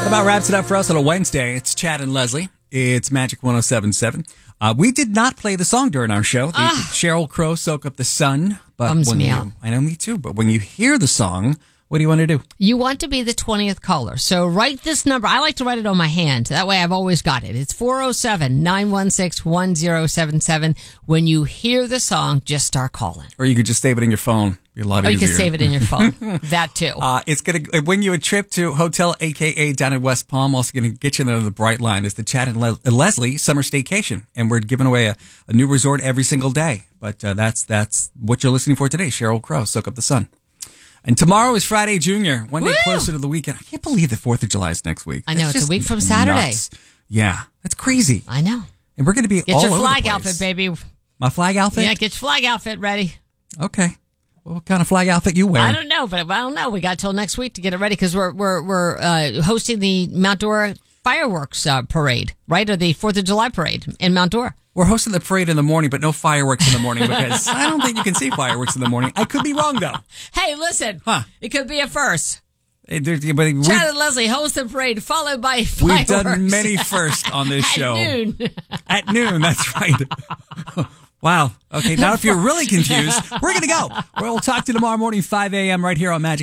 About wraps it up for us on a Wednesday. It's Chad and Leslie. It's Magic 107.7. We did not play the song during our show. Sheryl Crow, Soak Up the Sun. But Bums me out. I know, me too. But when you hear the song, what do you want to do? You want to be the 20th caller. So write this number. I like to write it on my hand. That way I've always got it. It's 407-916-1077. When you hear the song, just start calling. Or you could just save it in your phone. Be a lot Or easier. you can save it in your phone. That too. It's going to win you a trip to Hotel AKA down in West Palm. Also going to get you into the Bright Line. It's the Chad and Leslie Summer Staycation. And we're giving away a new resort every single day. But that's what you're listening for today. Sheryl Crow, Soak Up the Sun. And tomorrow is Friday Junior. One day closer to the weekend. I can't believe the 4th of July is next week. I know. It's a week from Saturday. Nuts. Yeah. That's crazy. I know. And we're going to be Get all your over flag the place. outfit, baby. My flag outfit? Yeah, get your flag outfit ready. Okay. Well, what kind of flag outfit you wearing? I don't know, but I don't know. We got till next week to get it ready because we're hosting the Mount Dora fireworks parade, right? Or the 4th of July parade in Mount Dora. We're hosting the parade in the morning, but no fireworks in the morning because I don't think you can see fireworks in the morning. I could be wrong, though. Hey, listen. It could be a first. Chad Chad and Leslie host the parade, folled by fireworks. We've done many firsts on this show. At noon. At noon, that's right. Wow. Okay, now if you're really confused, we're going to go. We'll talk to you tomorrow morning, 5 a.m. right here on Magic